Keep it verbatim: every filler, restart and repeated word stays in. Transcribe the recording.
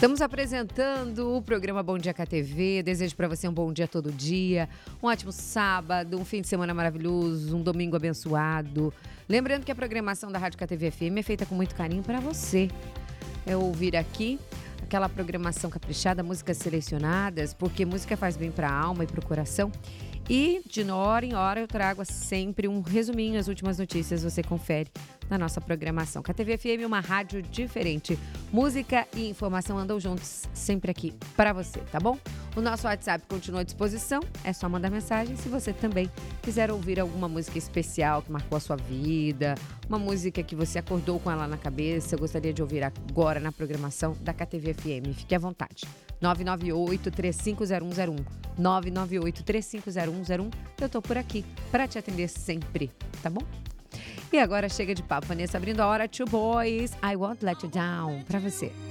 Estamos apresentando o programa Bom Dia K T V. Desejo para você um bom dia todo dia, um ótimo sábado, um fim de semana maravilhoso, um domingo abençoado. Lembrando que a programação da Rádio K T V F M é feita com muito carinho para você. É ouvir aqui aquela programação caprichada, músicas selecionadas, porque música faz bem para a alma e para o coração. E de hora em hora eu trago sempre um resuminho, as últimas notícias você confere na nossa programação. K T V F M, uma rádio diferente. Música e informação andam juntos sempre aqui para você, tá bom? O nosso WhatsApp continua à disposição, é só mandar mensagem se você também quiser ouvir alguma música especial que marcou a sua vida, uma música que você acordou com ela na cabeça, gostaria de ouvir agora na programação da K T V F M. Fique à vontade. nove nove oito, três cinco zero um zero um. nove nove oito, três cinco zero um zero um. Eu tô por aqui para te atender sempre, tá bom? E agora chega de papo, Vanessa, abrindo a hora. Two Boys, I Won't Let You Down, para você.